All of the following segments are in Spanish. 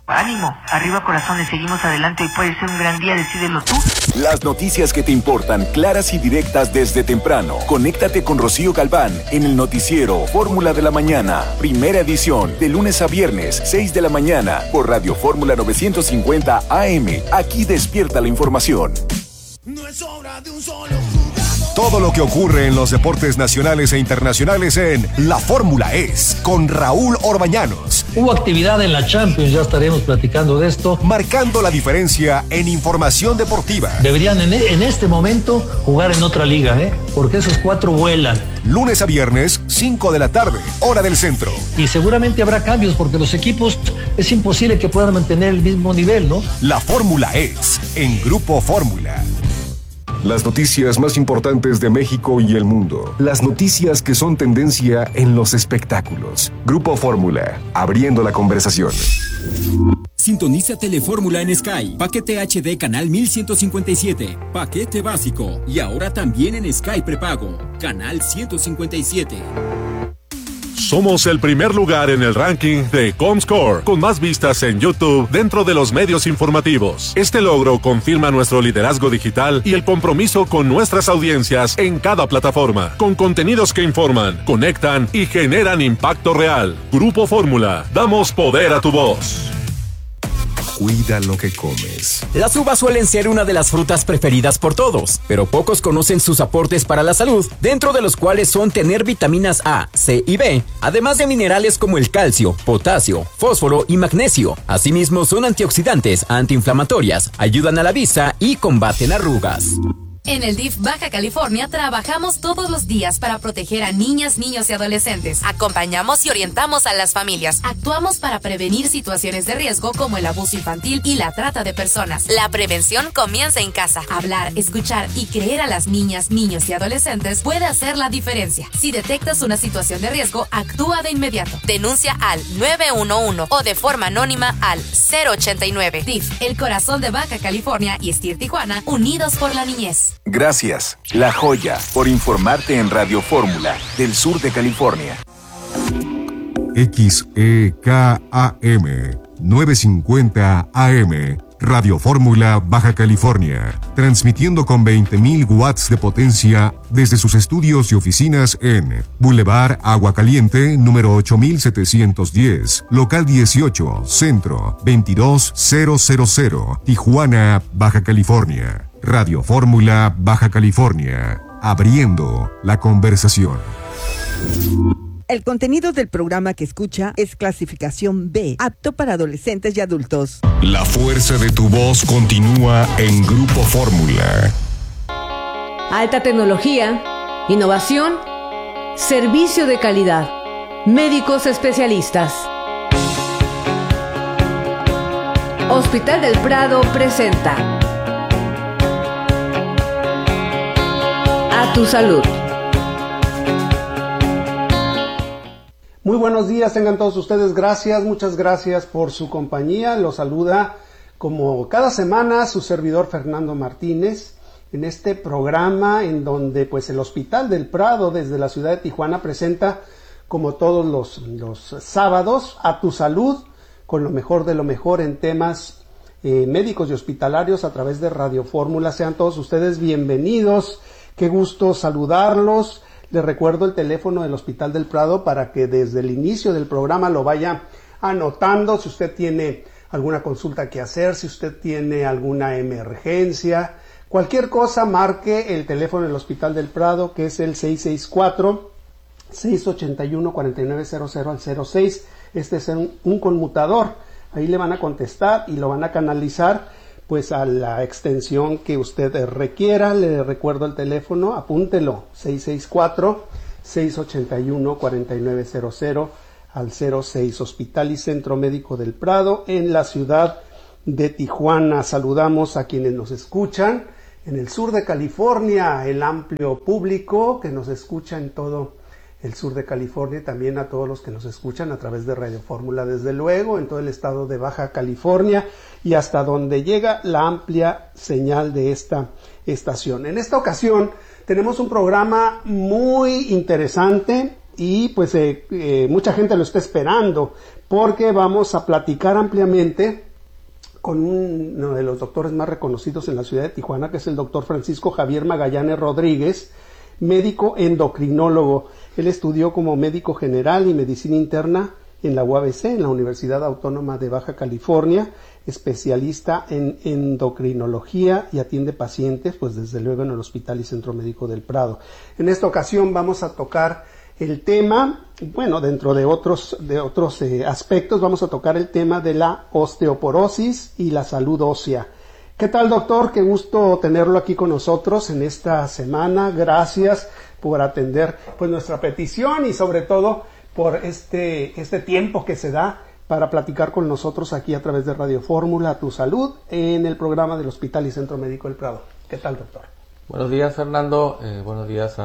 Ánimo, arriba corazones, seguimos adelante, hoy puede ser un gran día, decídelo tú. Las noticias que te importan, claras y directas desde temprano. Conéctate con Rocío Galván en el noticiero Fórmula de la Mañana, primera edición, de lunes a viernes, 6 de la mañana, por Radio Fórmula 950 AM. Aquí despierta la información. No es obra de un solo jugador. Todo lo que ocurre en los deportes nacionales e internacionales en La Fórmula Es, con Raúl Orbañanos. Hubo actividad en la Champions, ya estaremos platicando de esto. Marcando la diferencia en información deportiva. Deberían en este momento jugar en otra liga, porque esos 4 vuelan. Lunes a viernes, 5 de la tarde, hora del centro. Y seguramente habrá cambios porque los equipos es imposible que puedan mantener el mismo nivel, ¿no? La Fórmula Es, en Grupo Fórmula. Las noticias más importantes de México y el mundo. Las noticias que son tendencia en los espectáculos. Grupo Fórmula, abriendo la conversación. Sintoniza Telefórmula en Sky. Paquete HD canal 1157. Paquete básico. Y ahora también en Sky prepago. Canal 157. Somos el primer lugar en el ranking de Comscore, con más vistas en YouTube dentro de los medios informativos. Este logro confirma nuestro liderazgo digital y el compromiso con nuestras audiencias en cada plataforma, con contenidos que informan, conectan y generan impacto real. Grupo Fórmula, damos poder a tu voz. Cuida lo que comes. Las uvas suelen ser una de las frutas preferidas por todos, pero pocos conocen sus aportes para la salud, dentro de los cuales son tener vitaminas A, C y B, además de minerales como el calcio, potasio, fósforo y magnesio. Asimismo, son antioxidantes, antiinflamatorias, ayudan a la vista y combaten arrugas. En el DIF Baja California trabajamos todos los días para proteger a niñas, niños y adolescentes. Acompañamos y orientamos a las familias. Actuamos para prevenir situaciones de riesgo como el abuso infantil y la trata de personas. La prevención comienza en casa. Hablar, escuchar y creer a las niñas, niños y adolescentes puede hacer la diferencia. Si detectas una situación de riesgo, actúa de inmediato. Denuncia al 911 o de forma anónima al 089. DIF, el corazón de Baja California y STIR Tijuana, unidos por la niñez. Gracias, La Joya, por informarte en Radio Fórmula, del sur de California. XEKAM 950 AM, Radio Fórmula Baja California, transmitiendo con 20.000 watts de potencia desde sus estudios y oficinas en Boulevard Agua Caliente, número 8710, local 18, centro 22000, Tijuana, Baja California. Radio Fórmula Baja California, abriendo la conversación. El contenido del programa que escucha es clasificación B, apto para adolescentes y adultos. La fuerza de tu voz continúa en Grupo Fórmula. Alta tecnología, innovación, servicio de calidad, médicos especialistas. Hospital del Prado presenta A tu salud. Muy buenos días, tengan todos ustedes, muchas gracias por su compañía. Los saluda como cada semana su servidor Fernando Martínez en este programa en donde pues el Hospital del Prado desde la ciudad de Tijuana presenta como todos los sábados A tu salud, con lo mejor de lo mejor en temas médicos y hospitalarios a través de Radio Fórmula. Sean todos ustedes bienvenidos. Qué gusto saludarlos. Les recuerdo el teléfono del Hospital del Prado para que desde el inicio del programa lo vaya anotando. Si usted tiene alguna consulta que hacer, si usted tiene alguna emergencia, cualquier cosa, marque el teléfono del Hospital del Prado, que es el 664-681-4900 al 06. Este es un conmutador. Ahí le van a contestar y lo van a canalizar pues a la extensión que usted requiera. Le recuerdo el teléfono, apúntelo, 664-681-4900 al 06, Hospital y Centro Médico del Prado, en la ciudad de Tijuana. Saludamos a quienes nos escuchan en el sur de California, el amplio público que nos escucha en todo el sur de California, y también a todos los que nos escuchan a través de Radio Fórmula, desde luego, en todo el estado de Baja California y hasta donde llega la amplia señal de esta estación. En esta ocasión tenemos un programa muy interesante, y pues mucha gente lo está esperando porque vamos a platicar ampliamente con uno de los doctores más reconocidos en la ciudad de Tijuana, que es el doctor Francisco Javier Magallanes Rodríguez, médico endocrinólogo. Él estudió como médico general y medicina interna en la UABC, en la Universidad Autónoma de Baja California, especialista en endocrinología y atiende pacientes, pues desde luego en el Hospital y Centro Médico del Prado. En esta ocasión vamos a tocar el tema, bueno, dentro de otros aspectos, vamos a tocar el tema de la osteoporosis y la salud ósea. ¿Qué tal, doctor? Qué gusto tenerlo aquí con nosotros en esta semana. Gracias por atender pues nuestra petición y sobre todo por este tiempo que se da para platicar con nosotros aquí a través de Radio Fórmula, Tu Salud, en el programa del Hospital y Centro Médico del Prado. ¿Qué tal, doctor? Buenos días, Fernando. Buenos días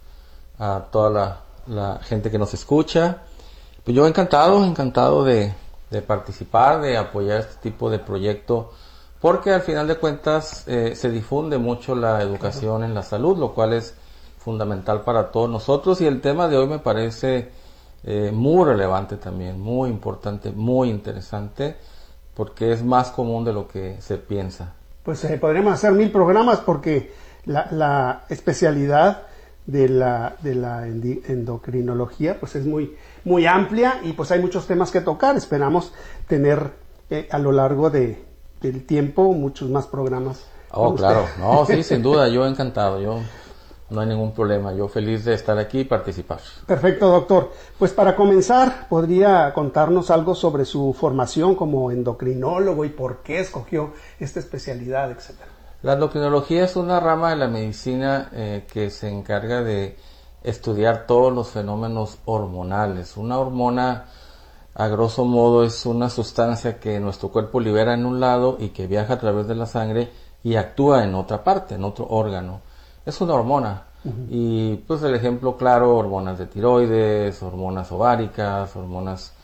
a toda la gente que nos escucha. Pues yo encantado de participar, de apoyar este tipo de proyecto, porque al final de cuentas se difunde mucho la educación en la salud, lo cual es fundamental para todos nosotros, y el tema de hoy me parece muy relevante también, muy importante, muy interesante, porque es más común de lo que se piensa. Pues podremos hacer 1000 programas porque la especialidad de la endocrinología pues es muy amplia y pues hay muchos temas que tocar. Esperamos tener a lo largo del tiempo muchos más programas. Oh, claro, no, sí, sin duda, yo encantado, no hay ningún problema, yo feliz de estar aquí y participar. Perfecto, doctor. Pues para comenzar, ¿podría contarnos algo sobre su formación como endocrinólogo y por qué escogió esta especialidad, etcétera? La endocrinología es una rama de la medicina que se encarga de estudiar todos los fenómenos hormonales. Una hormona, a grosso modo, es una sustancia que nuestro cuerpo libera en un lado y que viaja a través de la sangre y actúa en otra parte, en otro órgano. Es una hormona. Uh-huh. Y pues el ejemplo claro, hormonas de tiroides, hormonas ováricas, hormonas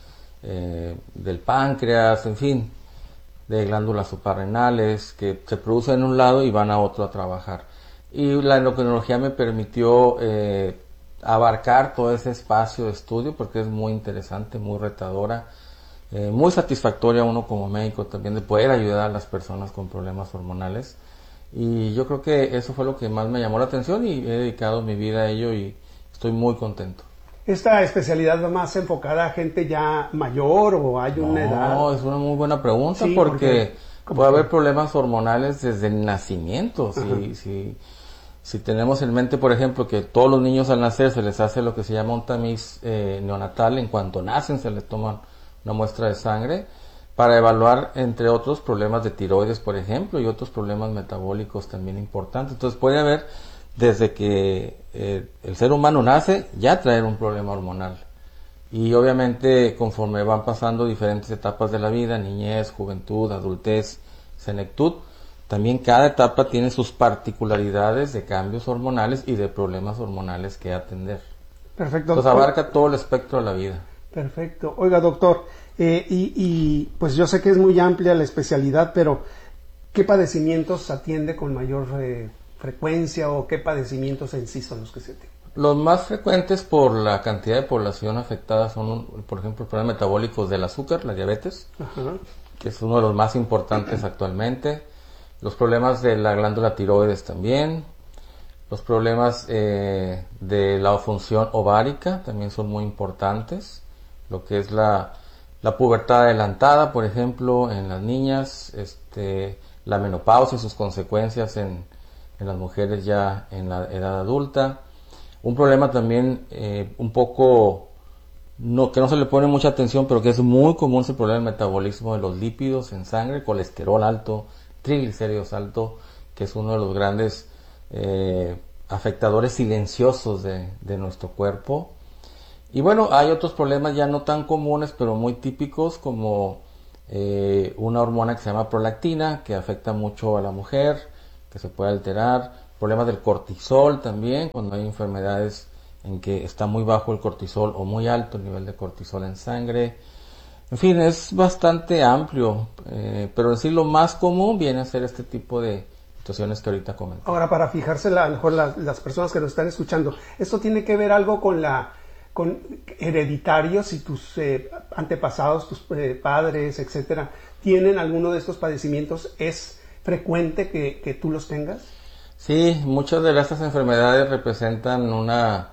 del páncreas, en fin, de glándulas suprarrenales que se producen en un lado y van a otro a trabajar. Y la endocrinología me permitió abarcar todo ese espacio de estudio porque es muy interesante, muy retadora, muy satisfactoria uno como médico también de poder ayudar a las personas con problemas hormonales. Y yo creo que eso fue lo que más me llamó la atención y he dedicado mi vida a ello y estoy muy contento. ¿Esta especialidad va más enfocada a gente ya mayor o hay una edad? No, es una muy buena pregunta, sí, porque puede haber problemas hormonales desde el nacimiento. Si tenemos en mente, por ejemplo, que todos los niños al nacer se les hace lo que se llama un tamiz neonatal, en cuanto nacen se les toma una muestra de sangre para evaluar, entre otros, problemas de tiroides, por ejemplo, y otros problemas metabólicos también importantes. Entonces puede haber, desde que el ser humano nace, ya traer un problema hormonal. Y obviamente conforme van pasando diferentes etapas de la vida, niñez, juventud, adultez, senectud, también cada etapa tiene sus particularidades de cambios hormonales y de problemas hormonales que atender. Perfecto. Entonces abarca todo el espectro de la vida. Perfecto. Oiga, doctor, pues yo sé que es muy amplia la especialidad, pero ¿qué padecimientos atiende con mayor frecuencia o qué padecimientos en sí son los que se tienen? Los más frecuentes por la cantidad de población afectada son, por ejemplo, problemas metabólicos del azúcar, la diabetes, uh-huh, que es uno de los más importantes actualmente. Los problemas de la glándula tiroides también. Los problemas de la función ovárica también son muy importantes. Lo que es la pubertad adelantada, por ejemplo, en las niñas, la menopausia y sus consecuencias en las mujeres ya en la edad adulta. Un problema también un poco que no se le pone mucha atención, pero que es muy común, es el problema del metabolismo de los lípidos en sangre, colesterol alto, triglicéridos alto, que es uno de los grandes afectadores silenciosos de nuestro cuerpo. Y bueno, hay otros problemas ya no tan comunes, pero muy típicos, como una hormona que se llama prolactina, que afecta mucho a la mujer, que se puede alterar. Problemas del cortisol también, cuando hay enfermedades en que está muy bajo el cortisol o muy alto el nivel de cortisol en sangre. En fin, es bastante amplio, pero en sí lo más común viene a ser este tipo de situaciones que ahorita comento. Ahora, para fijarse a lo mejor las personas que nos están escuchando, ¿esto tiene que ver algo con la hereditarios, si tus antepasados, tus padres, etcétera, tienen alguno de estos padecimientos, ¿es frecuente que tú los tengas? Sí, muchas de estas enfermedades representan una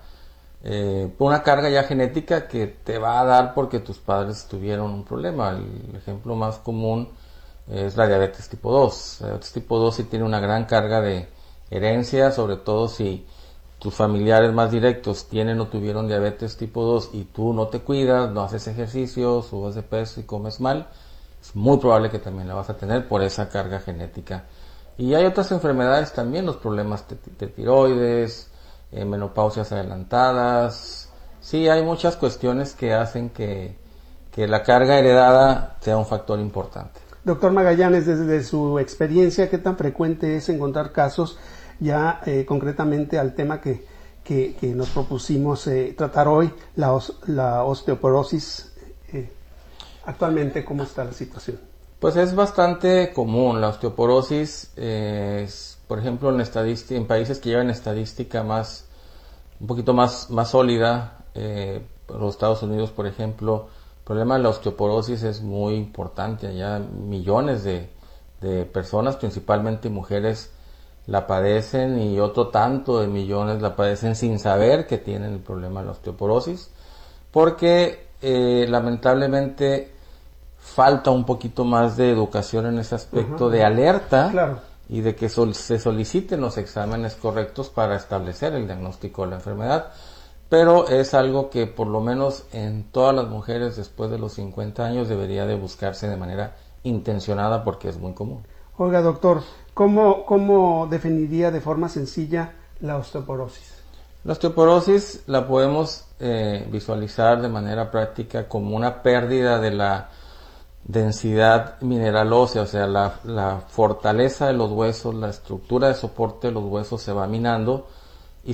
carga ya genética que te va a dar porque tus padres tuvieron un problema. El ejemplo más común es la diabetes tipo 2. La diabetes tipo 2 sí tiene una gran carga de herencia, sobre todo si tus familiares más directos tienen o tuvieron diabetes tipo 2 y tú no te cuidas, no haces ejercicio, subes de peso y comes mal, es muy probable que también la vas a tener por esa carga genética. Y hay otras enfermedades también, los problemas de tiroides, menopausias adelantadas. Sí, hay muchas cuestiones que hacen que la carga heredada sea un factor importante. Doctor Magallanes, desde su experiencia, ¿qué tan frecuente es encontrar casos ya concretamente al tema que nos propusimos tratar hoy, la osteoporosis? Actualmente, ¿cómo está la situación? Pues es bastante común. La osteoporosis, por ejemplo, en países que llevan estadística un poquito más sólida, los Estados Unidos, por ejemplo, el problema de la osteoporosis es muy importante. Allá millones de personas, principalmente mujeres, la padecen, y otro tanto de millones la padecen sin saber que tienen el problema de la osteoporosis, porque lamentablemente falta un poquito más de educación en ese aspecto, de alerta, claro, y de que se soliciten los exámenes correctos para establecer el diagnóstico de la enfermedad. Pero es algo que por lo menos en todas las mujeres después de los 50 años debería de buscarse de manera intencionada, porque es muy común. Oiga, doctor, ¿cómo definiría de forma sencilla la osteoporosis? La osteoporosis la podemos visualizar de manera práctica como una pérdida de la densidad mineral ósea, o sea, la fortaleza de los huesos, la estructura de soporte de los huesos se va minando y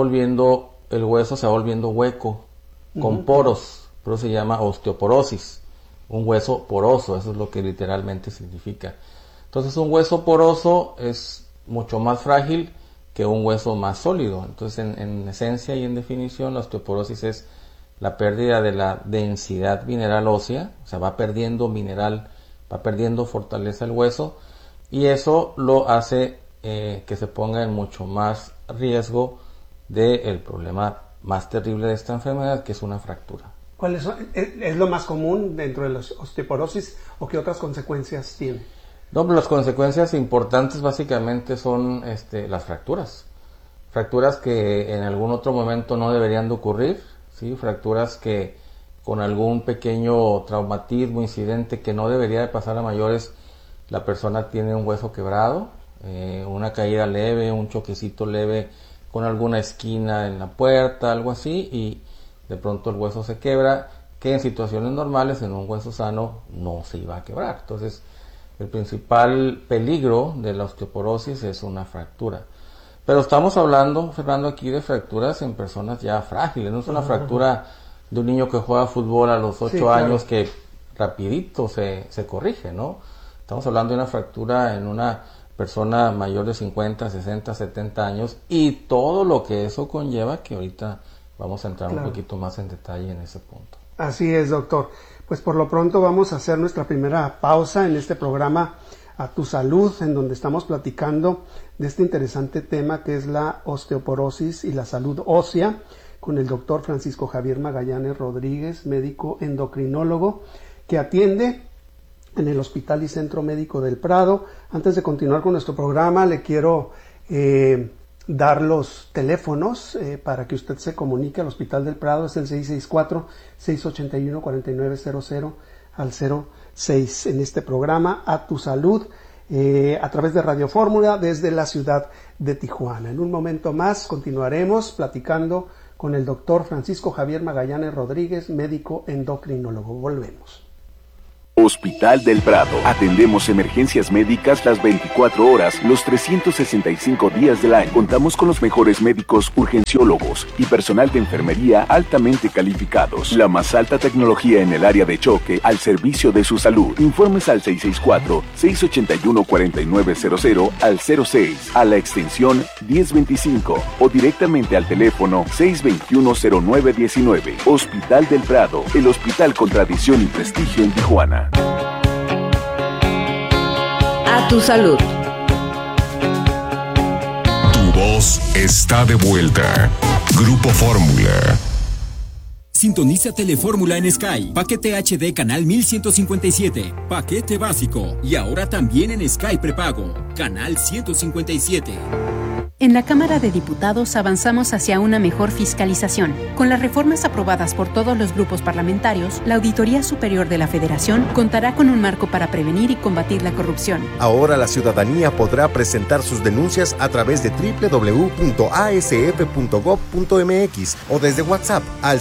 el hueso se va volviendo hueco, con poros, por eso se llama osteoporosis, un hueso poroso, eso es lo que literalmente significa. Entonces un hueso poroso es mucho más frágil que un hueso más sólido. Entonces en esencia y en definición, la osteoporosis es la pérdida de la densidad mineral ósea, o sea, va perdiendo mineral, va perdiendo fortaleza el hueso, y eso lo hace que se ponga en mucho más riesgo del problema más terrible de esta enfermedad, que es una fractura. ¿Cuál es lo más común dentro de la osteoporosis, o qué otras consecuencias tiene? No, pero las consecuencias importantes básicamente son las fracturas. Fracturas que en algún otro momento no deberían de ocurrir, ¿sí? Fracturas que con algún pequeño traumatismo, incidente que no debería de pasar a mayores, la persona tiene un hueso quebrado, una caída leve, un choquecito leve con alguna esquina en la puerta, algo así, y de pronto el hueso se quebra, que en situaciones normales, en un hueso sano, no se iba a quebrar. Entonces, el principal peligro de la osteoporosis es una fractura. Pero estamos hablando, Fernando, aquí de fracturas en personas ya frágiles. No es una fractura de un niño que juega fútbol a los 8 años que rapidito se corrige, ¿no? Estamos hablando de una fractura en una persona mayor de 50, 60, 70 años, y todo lo que eso conlleva, que ahorita vamos a entrar un poquito más en detalle en ese punto. Así es, doctor. Pues por lo pronto vamos a hacer nuestra primera pausa en este programa A Tu Salud, en donde estamos platicando de este interesante tema que es la osteoporosis y la salud ósea, con el doctor Francisco Javier Magallanes Rodríguez, médico endocrinólogo, que atiende en el Hospital y Centro Médico del Prado. Antes de continuar con nuestro programa, le quiero dar los teléfonos para que usted se comunique al Hospital del Prado. Es el 664-681-4900 al 06 en este programa A Tu Salud, a través de Radio Fórmula desde la ciudad de Tijuana. En un momento más continuaremos platicando con el doctor Francisco Javier Magallanes Rodríguez, médico endocrinólogo. Volvemos. Hospital del Prado. Atendemos emergencias médicas las 24 horas, los 365 días del año. Contamos con los mejores médicos urgenciólogos y personal de enfermería altamente calificados. La más alta tecnología en el área de choque al servicio de su salud. Informes al 664-681-4900 al 06, a la extensión 1025 o directamente al teléfono 621-0919. Hospital del Prado, el hospital con tradición y prestigio en Tijuana. A tu salud. Tu voz está de vuelta. Grupo Fórmula. Sintoniza Telefórmula en Sky. Paquete HD canal 1157. Paquete básico. Y ahora también en Sky prepago. Canal 157. En la Cámara de Diputados avanzamos hacia una mejor fiscalización. Con las reformas aprobadas por todos los grupos parlamentarios, la Auditoría Superior de la Federación contará con un marco para prevenir y combatir la corrupción. Ahora la ciudadanía podrá presentar sus denuncias a través de www.asf.gov.mx o desde WhatsApp al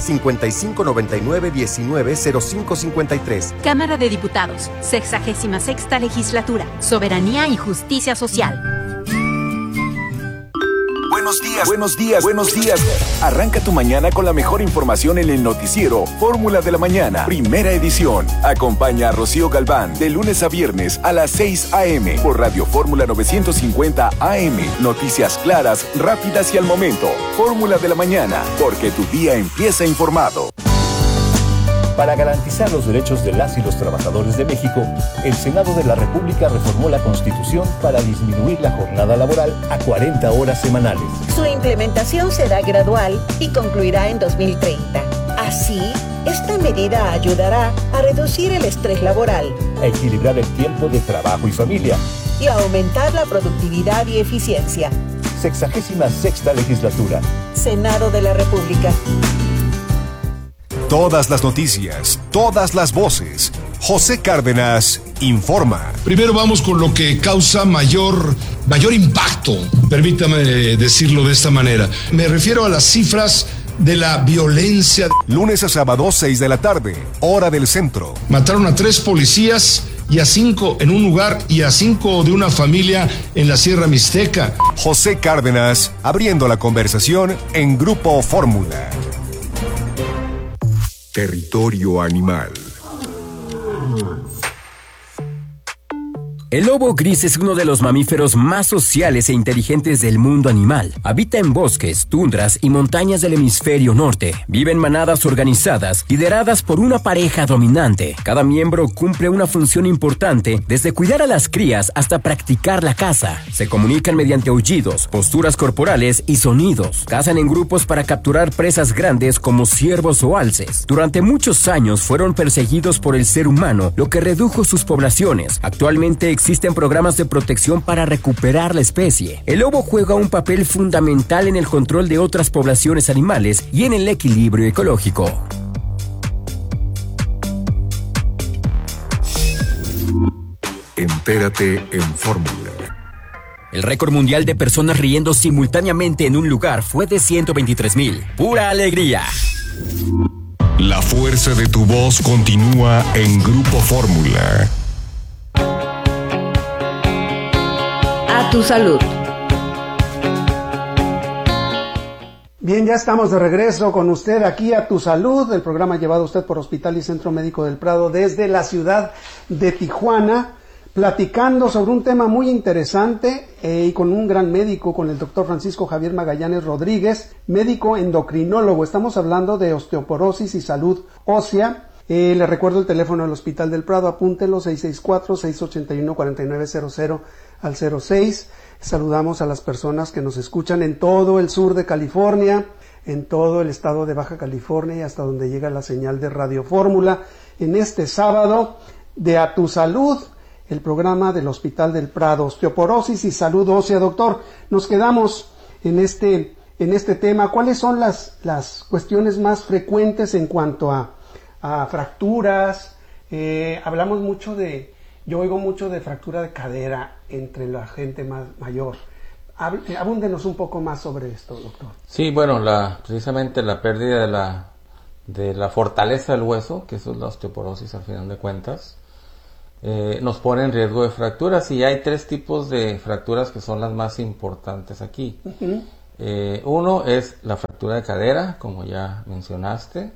5599-190553. Cámara de Diputados, 66ª Legislatura, Soberanía y Justicia Social. Buenos días. Arranca tu mañana con la mejor información en el noticiero Fórmula de la Mañana, primera edición. Acompaña a Rocío Galván de lunes a viernes a las 6 a.m. por Radio Fórmula 950 AM. Noticias claras, rápidas y al momento. Fórmula de la Mañana, porque tu día empieza informado. Para garantizar los derechos de las y los trabajadores de México, el Senado de la República reformó la Constitución para disminuir la jornada laboral a 40 horas semanales. Su implementación será gradual y concluirá en 2030. Así, esta medida ayudará a reducir el estrés laboral, a equilibrar el tiempo de trabajo y familia y a aumentar la productividad y eficiencia. 66ª Legislatura. Senado de la República. Todas las noticias, todas las voces. José Cárdenas informa. Primero vamos con lo que causa mayor impacto, permítame decirlo de esta manera. Me refiero a las cifras de la violencia. Lunes a sábado, 6 de la tarde, hora del centro. Mataron a 3 policías y a 5 en un lugar y a 5 de una familia en la Sierra Mixteca. José Cárdenas abriendo la conversación en Grupo Fórmula. Territorio animal. El lobo gris es uno de los mamíferos más sociales e inteligentes del mundo animal. Habita en bosques, tundras y montañas del hemisferio norte. Vive en manadas organizadas, lideradas por una pareja dominante. Cada miembro cumple una función importante, desde cuidar a las crías hasta practicar la caza. Se comunican mediante aullidos, posturas corporales y sonidos. Cazan en grupos para capturar presas grandes como ciervos o alces. Durante muchos años fueron perseguidos por el ser humano, lo que redujo sus poblaciones. Actualmente existen programas de protección para recuperar la especie. El lobo juega un papel fundamental en el control de otras poblaciones animales y en el equilibrio ecológico. Entérate en Fórmula. El récord mundial de personas riendo simultáneamente en un lugar fue de 123,000. ¡Pura alegría! La fuerza de tu voz continúa en Grupo Fórmula. A tu salud. Bien, ya estamos de regreso con usted aquí a Tu Salud, el programa llevado a usted por Hospital y Centro Médico del Prado desde la ciudad de Tijuana, platicando sobre un tema muy interesante y con un gran médico, con el doctor Francisco Javier Magallanes Rodríguez, médico endocrinólogo. Estamos hablando de osteoporosis y salud ósea. Le recuerdo el teléfono del Hospital del Prado, apúntelo, 664-681-4900 al 06. Saludamos a las personas que nos escuchan en todo el sur de California, en todo el estado de Baja California y hasta donde llega la señal de Radio Fórmula. En este sábado de A Tu Salud, el programa del Hospital del Prado, osteoporosis y salud ósea. Doctor, nos quedamos en este tema. ¿Cuáles son las cuestiones más frecuentes en cuanto a fracturas? Hablamos mucho yo oigo mucho de fractura de cadera entre la gente más mayor. Abúndenos un poco más sobre esto, doctor. Sí, bueno, precisamente la pérdida de la fortaleza del hueso, que eso es la osteoporosis al final de cuentas, nos pone en riesgo de fracturas, y hay 3 tipos de fracturas que son las más importantes aquí. Uno es la fractura de cadera, como ya mencionaste.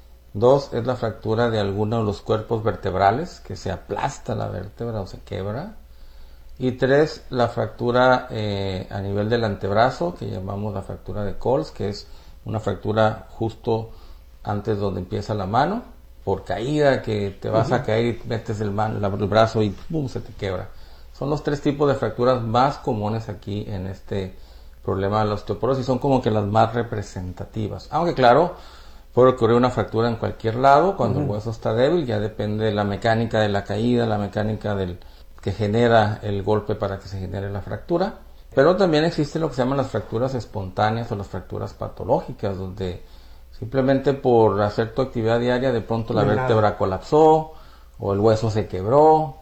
2 es la fractura de alguno de los cuerpos vertebrales, que se aplasta la vértebra o se quebra. Y 3, la fractura a nivel del antebrazo, que llamamos la fractura de Coles, que es una fractura justo antes donde empieza la mano, por caída, que te vas a caer y metes el brazo y ¡pum!, se te quebra. Son los 3 tipos de fracturas más comunes aquí en este problema de la osteoporosis, son como que las más representativas. Aunque claro, puede ocurrir una fractura en cualquier lado cuando el hueso está débil, ya depende de la mecánica de la caída, la mecánica que genera el golpe para que se genere la fractura. Pero también existen lo que se llaman las fracturas espontáneas o las fracturas patológicas, donde simplemente por hacer tu actividad diaria de pronto la vértebra colapsó, o el hueso se quebró,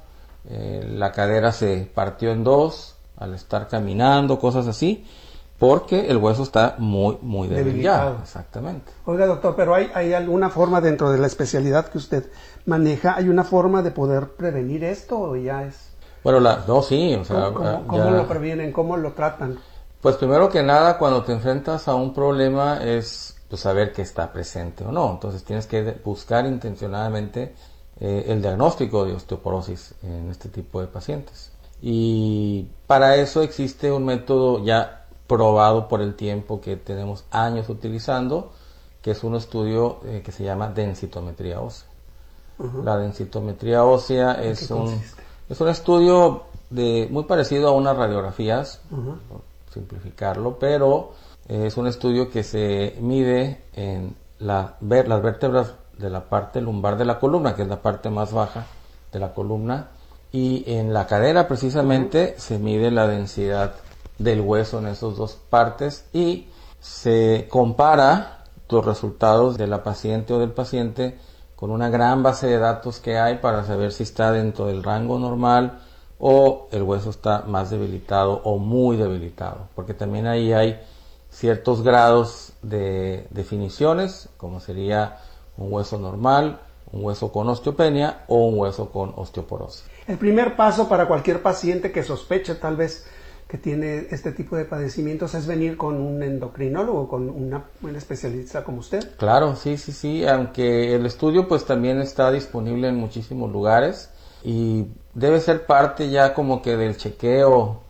la cadera se partió en 2 al estar caminando, cosas así, porque el hueso está muy debilitado. Exactamente. Oiga, doctor, pero ¿hay alguna forma dentro de la especialidad que usted maneja, hay una forma de poder prevenir esto o ya es? Bueno, sí, o sea... ¿Cómo lo previenen? ¿Cómo lo tratan? Pues primero que nada, cuando te enfrentas a un problema es pues saber que está presente o no. Entonces tienes que buscar intencionadamente el diagnóstico de osteoporosis en este tipo de pacientes. Y para eso existe un método ya probado por el tiempo, que tenemos años utilizando, que es un estudio que se llama densitometría ósea. La densitometría ósea es un estudio muy parecido a unas radiografías, por simplificarlo, pero es un estudio que se mide en las vértebras de la parte lumbar de la columna, que es la parte más baja de la columna, y en la cadera precisamente se mide la densidad del hueso en esas 2 partes, y se compara los resultados de la paciente o del paciente con una gran base de datos que hay para saber si está dentro del rango normal o el hueso está más debilitado o muy debilitado, porque también ahí hay ciertos grados de definiciones, como sería un hueso normal, un hueso con osteopenia o un hueso con osteoporosis. El primer paso para cualquier paciente que sospeche tal vez que tiene este tipo de padecimientos es venir con un endocrinólogo, con un especialista como usted. Claro, sí, aunque el estudio pues también está disponible en muchísimos lugares y debe ser parte ya como que del chequeo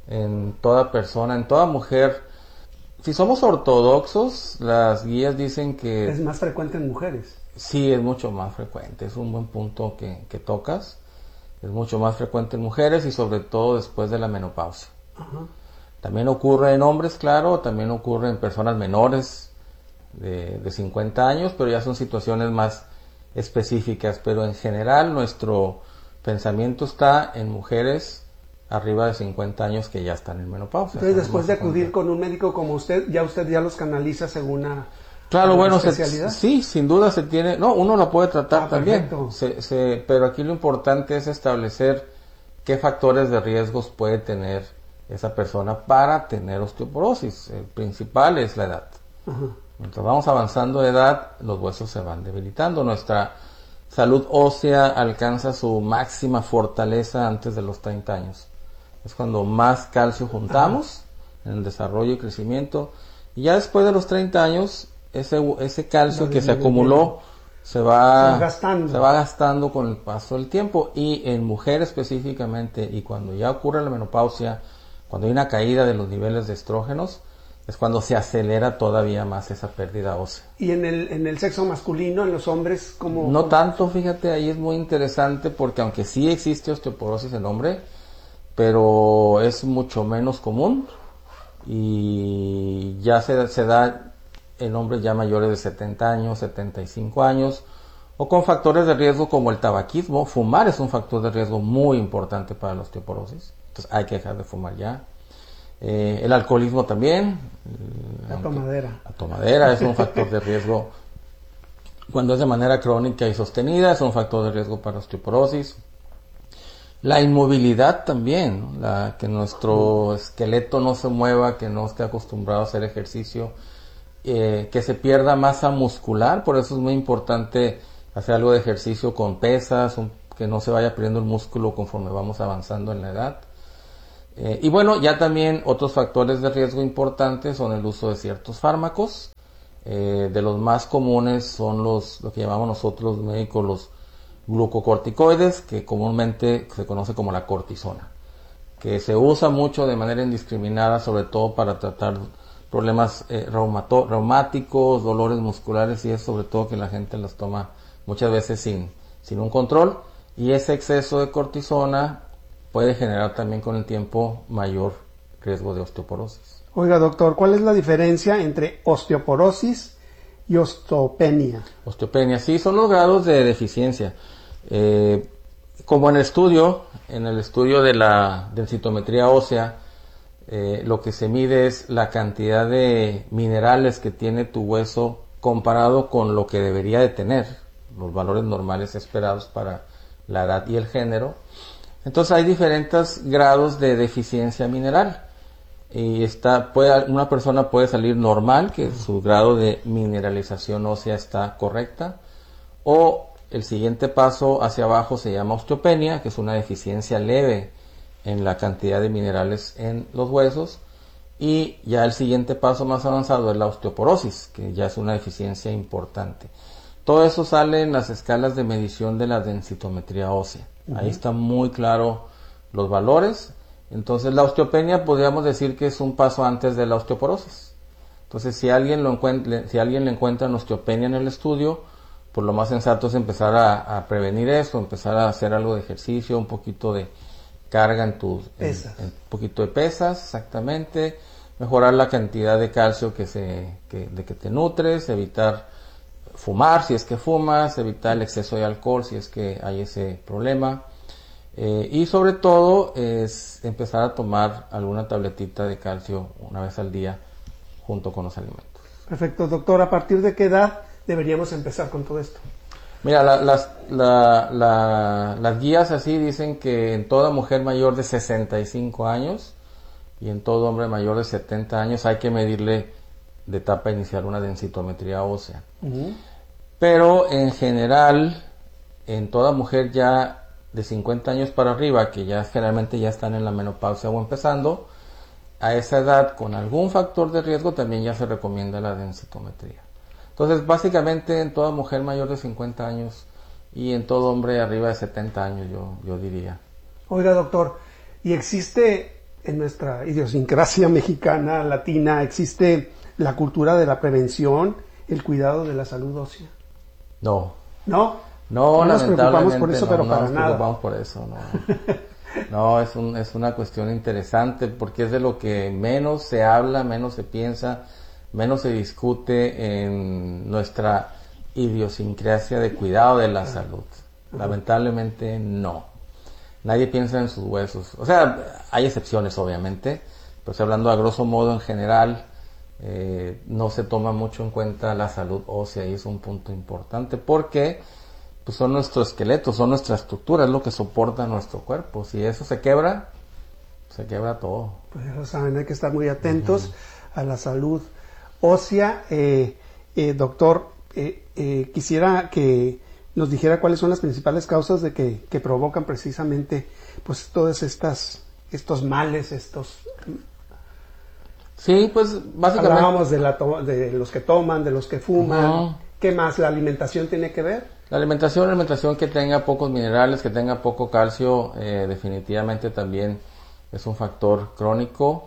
en toda persona, en toda mujer. Si somos ortodoxos, las guías dicen que... Es más frecuente en mujeres. Sí, es mucho más frecuente, es un buen punto que tocas. Es mucho más frecuente en mujeres y sobre todo después de la menopausia. También ocurre en hombres, claro, también ocurre en personas menores de 50 años, pero ya son situaciones más específicas. Pero en general nuestro pensamiento está en mujeres arriba de 50 años que ya están en menopausia. Entonces, después de acudir con un médico como usted ya los canaliza según una... Claro, bueno, sí, sin duda se tiene... No, uno lo puede tratar también. Pero aquí lo importante es establecer qué factores de riesgos puede tener esa persona para tener osteoporosis. El principal es la edad. Mientras vamos avanzando de edad, los huesos se van debilitando. Nuestra salud ósea alcanza su máxima fortaleza antes de los 30 años. Es cuando más calcio juntamos en el desarrollo y crecimiento. Y ya después de los 30 años... Ese calcio que se acumuló se va gastando con el paso del tiempo, y en mujeres específicamente, y cuando ya ocurre la menopausia, cuando hay una caída de los niveles de estrógenos, es cuando se acelera todavía más esa pérdida ósea. ¿Y en el sexo masculino, en los hombres, cómo? No tanto, fíjate, ahí es muy interesante, porque aunque sí existe osteoporosis en hombre, pero es mucho menos común, y ya se da en hombres ya mayores de 70 años, 75 años, o con factores de riesgo como el tabaquismo. Fumar es un factor de riesgo muy importante para la osteoporosis, entonces hay que dejar de fumar ya. El alcoholismo también. La tomadera es un factor de riesgo cuando es de manera crónica y sostenida, es un factor de riesgo para osteoporosis. La inmovilidad también, ¿no? Que nuestro esqueleto no se mueva, que no esté acostumbrado a hacer ejercicio, que se pierda masa muscular. Por eso es muy importante hacer algo de ejercicio con pesas, que no se vaya perdiendo el músculo conforme vamos avanzando en la edad. Y bueno, ya también otros factores de riesgo importantes son el uso de ciertos fármacos. De los más comunes son lo que llamamos nosotros los médicos los glucocorticoides, que comúnmente se conoce como la cortisona, que se usa mucho de manera indiscriminada, sobre todo para tratar problemas reumáticos, dolores musculares, y es sobre todo que la gente las toma muchas veces sin un control, y ese exceso de cortisona puede generar también con el tiempo mayor riesgo de osteoporosis. Oiga, doctor, ¿cuál es la diferencia entre osteoporosis y osteopenia? Osteopenia, sí, son los grados de deficiencia. Como en el estudio de la densitometría ósea, lo que se mide es la cantidad de minerales que tiene tu hueso comparado con lo que debería de tener, los valores normales esperados para la edad y el género. Entonces hay diferentes grados de deficiencia mineral. Y una persona puede salir normal, que su grado de mineralización ósea está correcta, o el siguiente paso hacia abajo se llama osteopenia, que es una deficiencia leve en la cantidad de minerales en los huesos, y ya el siguiente paso más avanzado es la osteoporosis, que ya es una deficiencia importante. Todo eso sale en las escalas de medición de la densitometría ósea. Ahí está muy claro los valores. Entonces la osteopenia podríamos decir que es un paso antes de la osteoporosis. Entonces si alguien le encuentra osteopenia en el estudio, pues lo más sensato es empezar a prevenir eso, empezar a hacer algo de ejercicio, un poquito de carga un poquito de pesas, exactamente, mejorar la cantidad de calcio de que te nutres, evitar fumar si es que fumas, evitar el exceso de alcohol si es que hay ese problema. Y sobre todo es empezar a tomar alguna tabletita de calcio una vez al día junto con los alimentos. Perfecto, doctor. ¿A partir de qué edad deberíamos empezar con todo esto? Mira, las guías así dicen que en toda mujer mayor de 65 años y en todo hombre mayor de 70 años hay que medirle de etapa inicial una densitometría ósea. Pero en general, en toda mujer ya de 50 años para arriba, que ya generalmente ya están en la menopausia o empezando, a esa edad con algún factor de riesgo también ya se recomienda la densitometría. Entonces básicamente en toda mujer mayor de 50 años y en todo hombre arriba de 70 años yo diría. Oiga, doctor, ¿y existe en nuestra idiosincrasia mexicana, latina, existe la cultura de la prevención, el cuidado de la salud ósea? No. ¿No? No, nos preocupamos por eso, pero para nada. No nos preocupamos por eso, no. No, es una cuestión interesante porque es de lo que menos se habla, menos se piensa, menos se discute en nuestra idiosincrasia de cuidado de la salud. Lamentablemente no. Nadie piensa en sus huesos. O sea, hay excepciones obviamente, pero estoy hablando a grosso modo en general, no se toma mucho en cuenta la salud ósea y es un punto importante porque pues son nuestro esqueleto, son nuestra estructura, es lo que soporta nuestro cuerpo. Si eso se quebra todo. Pues ya lo saben, hay que estar muy atentos a la salud ósea. Doctor, quisiera que nos dijera cuáles son las principales causas de que provocan precisamente pues todas estos males, Sí, pues básicamente hablábamos de los que toman, de los que fuman. ¿Qué más? ¿La alimentación tiene que ver? La alimentación que tenga pocos minerales, que tenga poco calcio, definitivamente también es un factor crónico.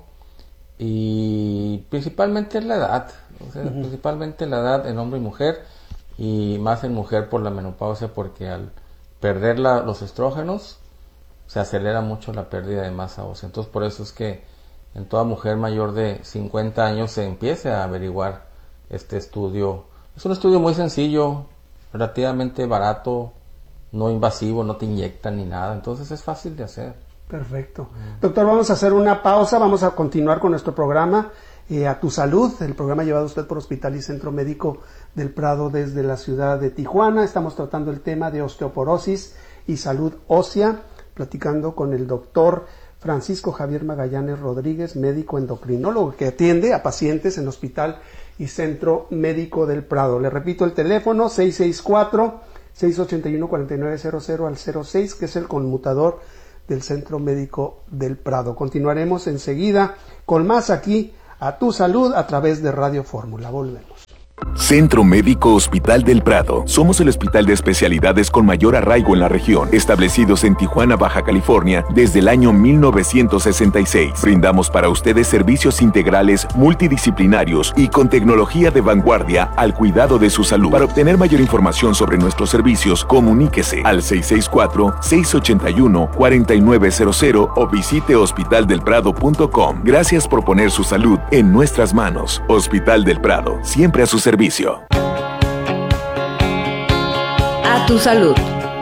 Y principalmente la edad, principalmente la edad en hombre y mujer, y más en mujer por la menopausia, porque al perder los estrógenos se acelera mucho la pérdida de masa ósea. Entonces por eso es que en toda mujer mayor de 50 años se empiece a averiguar este estudio. Es un estudio muy sencillo, relativamente barato, no invasivo, no te inyectan ni nada, entonces es fácil de hacer. Perfecto. Doctor, vamos a hacer una pausa, vamos a continuar con nuestro programa A Tu Salud, el programa llevado a usted por Hospital y Centro Médico del Prado desde la ciudad de Tijuana. Estamos tratando el tema de osteoporosis y salud ósea, platicando con el doctor Francisco Javier Magallanes Rodríguez, médico endocrinólogo que atiende a pacientes en Hospital y Centro Médico del Prado. Le repito el teléfono, 681-4900 al 06, que es el conmutador del Centro Médico del Prado. Continuaremos enseguida con más aquí a tu salud a través de Radio Fórmula. Volvemos. Centro Médico Hospital del Prado. Somos el hospital de especialidades con mayor arraigo en la región, establecidos en Tijuana, Baja California, desde el año 1966. Brindamos para ustedes servicios integrales, multidisciplinarios y con tecnología de vanguardia al cuidado de su salud. Para obtener mayor información sobre nuestros servicios, comuníquese al 664-681-4900 o visite hospitaldelprado.com. Gracias por poner su salud en nuestras manos. Hospital del Prado, siempre a su servicio. A tu salud.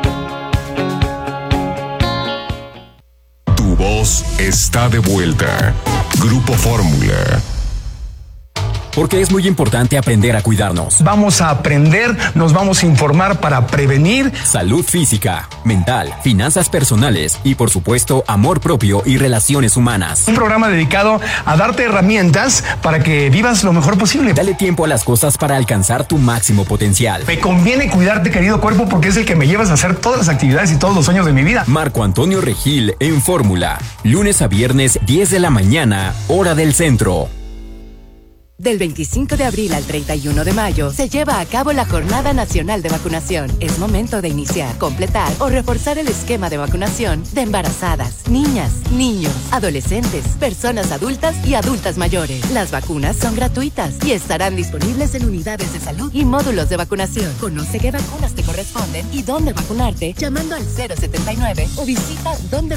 Tu voz está de vuelta. Grupo Fórmula. Porque es muy importante aprender a cuidarnos. Vamos a aprender, nos vamos a informar para prevenir. Salud física, mental, finanzas personales y, por supuesto, amor propio y relaciones humanas. Un programa dedicado a darte herramientas para que vivas lo mejor posible. Dale tiempo a las cosas para alcanzar tu máximo potencial. Me conviene cuidarte, querido cuerpo, porque es el que me llevas a hacer todas las actividades y todos los sueños de mi vida. Marco Antonio Regil en Fórmula. Lunes a viernes, 10 de la mañana, hora del centro. Del 25 de abril al 31 de mayo se lleva a cabo la Jornada Nacional de Vacunación. Es momento de iniciar, completar o reforzar el esquema de vacunación de embarazadas, niñas, niños, adolescentes, personas adultas y adultas mayores. Las vacunas son gratuitas y estarán disponibles en unidades de salud y módulos de vacunación. Conoce qué vacunas te corresponden y dónde vacunarte llamando al 079 o visita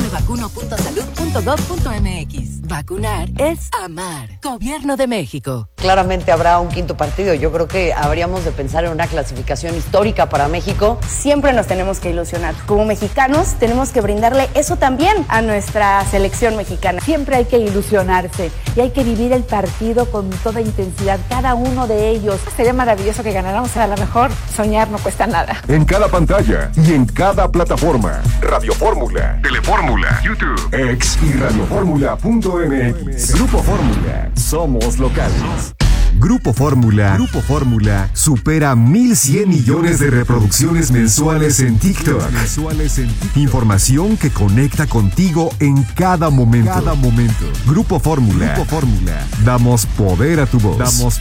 dondemevacuno.salud.gov.mx. Vacunar es amar. Gobierno de México. Claramente habrá un quinto partido. Yo creo que habríamos de pensar en una clasificación histórica para México. Siempre nos tenemos que ilusionar. Como mexicanos tenemos que brindarle eso también a nuestra selección mexicana. Siempre hay que ilusionarse y hay que vivir el partido con toda intensidad, cada uno de ellos. Sería maravilloso que ganáramos, a lo mejor soñar no cuesta nada. En cada pantalla y en cada plataforma. Radio Fórmula, Telefórmula, YouTube, X y radioformula.mx. Grupo Fórmula. Somos locales. Grupo Fórmula supera 1,100 millones de reproducciones mensuales en TikTok. Información que conecta contigo en cada momento. Grupo Fórmula. Damos poder a tu voz.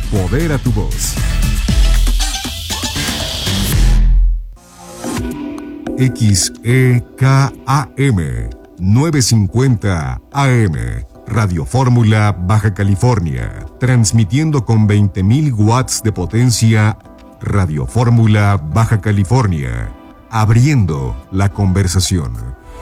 XEKAM 950 AM. Radio Fórmula, Baja California, transmitiendo con 20.000 watts de potencia. Radio Fórmula, Baja California, abriendo la conversación.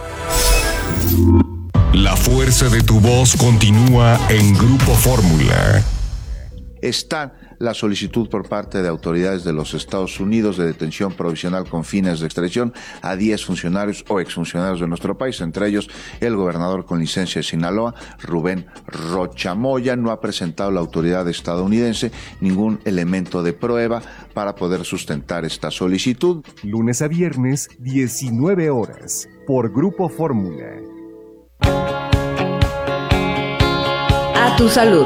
La fuerza de tu voz continúa en Grupo Fórmula. Está la solicitud por parte de autoridades de los Estados Unidos de detención provisional con fines de extradición a 10 funcionarios o exfuncionarios de nuestro país, entre ellos el gobernador con licencia de Sinaloa, Rubén Rocha Moya. No ha presentado la autoridad estadounidense ningún elemento de prueba para poder sustentar esta solicitud. Lunes a viernes, 19 horas, por Grupo Fórmula. A tu salud.